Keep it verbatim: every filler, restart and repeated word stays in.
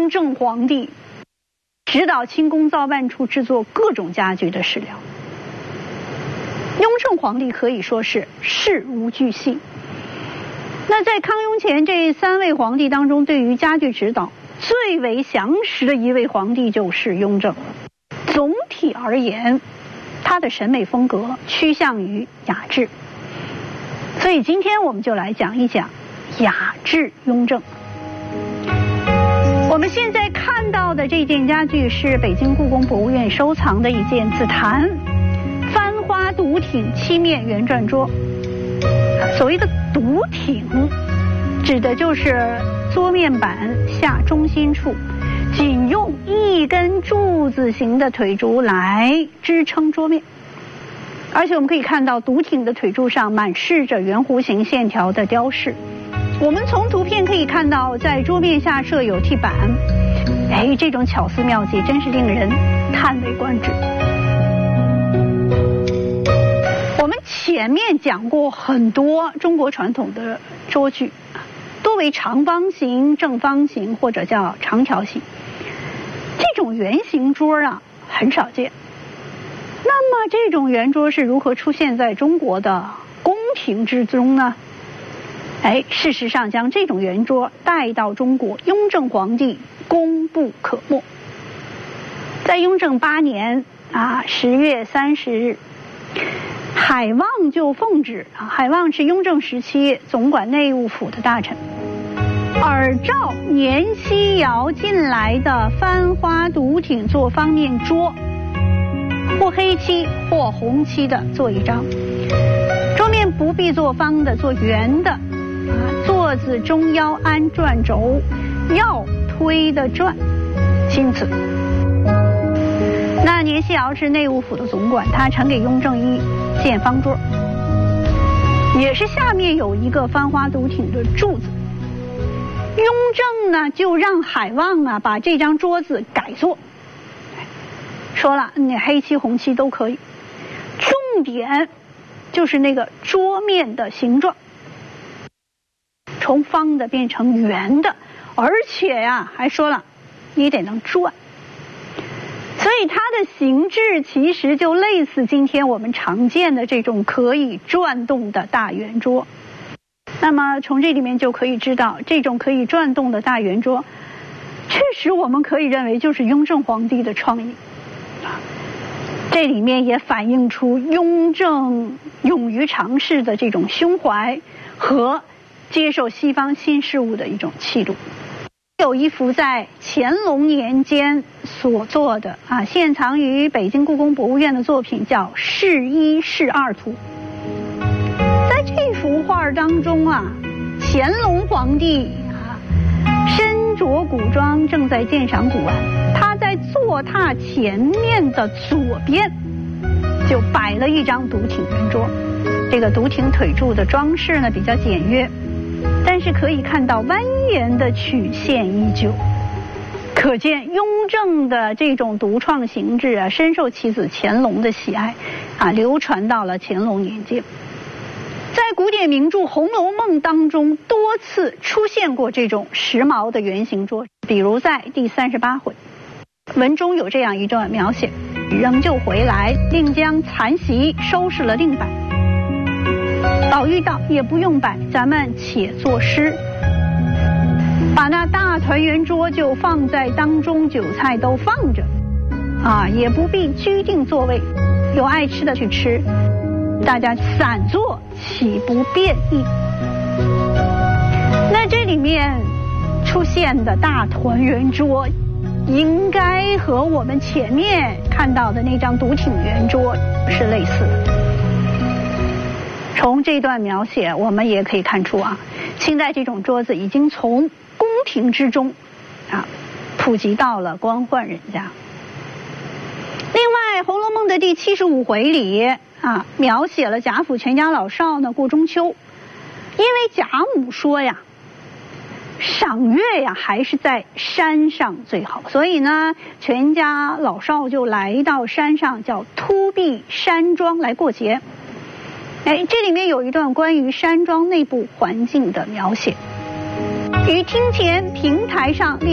雍正皇帝指导清宫造办处制作各种家具的史料。雍正皇帝可以说是事无巨细。那在康雍乾这三位皇帝当中，对于家具指导最为详实的一位皇帝就是雍正。总体而言，他的审美风格趋向于雅致，所以今天我们就来讲一讲雅致雍正。我们现在看到的这件家具是北京故宫博物院收藏的一件紫檀翻花独挺漆面圆转桌。所谓的独挺，指的就是桌面板下中心处仅用一根柱子形的腿柱来支撑桌面，而且我们可以看到独挺的腿柱上满饰着圆弧形线条的雕饰。我们从图片可以看到，在桌面下设有替板，哎，这种巧思妙计真是令人叹为观止。我们前面讲过很多中国传统的桌具，多为长方形、正方形或者叫长条形。这种圆形桌啊很少见。那么这种圆桌是如何出现在中国的宫廷之中呢？哎，事实上将这种圆桌带到中国，雍正皇帝功不可没。在雍正八年啊十月三十日，海望就奉旨啊，海望是雍正时期总管内务府的大臣，耳诏年西窑进来的翻花独挺做方面桌，或黑漆或红漆的做一张，桌面不必做方的，做圆的啊，座子中腰安转轴，腰推的转，钦此。那年西窑是内务府的总管，他呈给雍正一件方桌，也是下面有一个翻花独挺的柱子。雍正呢就让海望啊把这张桌子改做，说了你黑漆红漆都可以，重点就是那个桌面的形状，从方的变成圆的，而且呀、啊、还说了你得能转。所以它的形制其实就类似今天我们常见的这种可以转动的大圆桌。那么从这里面就可以知道，这种可以转动的大圆桌确实我们可以认为就是雍正皇帝的创意。这里面也反映出雍正勇于尝试的这种胸怀和接受西方新事物的一种气度。有一幅在乾隆年间所做的啊，现藏于北京故宫博物院的作品，叫《试一试二图》。在这幅画当中啊，乾隆皇帝啊身着古装，正在鉴赏古玩。他在坐榻前面的左边就摆了一张独挺圆桌，这个独挺腿柱的装饰呢比较简约，但是可以看到蜿蜒的曲线依旧，可见雍正的这种独创形制啊，深受其子乾隆的喜爱啊，流传到了乾隆年间。在古典名著《红楼梦》当中多次出现过这种时髦的圆形桌，比如在第三十八回，文中有这样一段描写：仍旧回来，另将残席收拾了另摆。宝玉道：也不用摆，咱们且作诗。把那大团圆桌就放在当中，酒菜都放着啊，也不必拘定座位，有爱吃的去吃，大家散坐岂不便意？那这里面出现的大团圆桌应该和我们前面看到的那张独挺圆桌是类似的。从这段描写我们也可以看出啊，清代这种桌子已经从宫廷之中啊普及到了官宦人家。另外《红楼梦》的第七十五回里啊，描写了贾府全家老少呢过中秋，因为贾母说呀赏月呀还是在山上最好，所以呢全家老少就来到山上，叫突壁山庄来过节。哎，这里面有一段关于山庄内部环境的描写。于厅前平台上立